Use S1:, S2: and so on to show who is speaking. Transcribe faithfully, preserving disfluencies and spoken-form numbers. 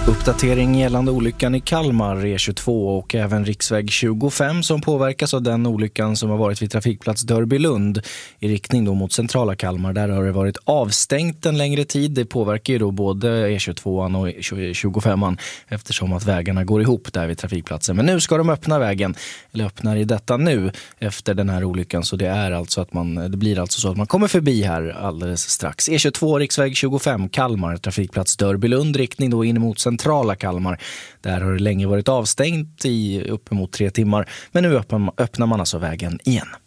S1: Uppdatering gällande olyckan i Kalmar, E tjugotvå och även riksväg tjugofem som påverkas av den olyckan som har varit vid trafikplats Dörbylund i riktning då mot centrala Kalmar. Där har det varit avstängt en längre tid. Det påverkar ju då både E tjugotvå och tjugofem eftersom att vägarna går ihop där vid trafikplatsen. Men nu ska de öppna vägen, eller öppnar i detta nu efter den här olyckan. Så det är alltså att man, det blir alltså så att man kommer förbi här alldeles strax. E tjugotvå, riksväg tjugofem, Kalmar, trafikplats Dörbylund, riktning då in mot centrala Kalmar. Där har det länge varit avstängt i uppemot tre timmar. Men nu öppnar man alltså vägen igen.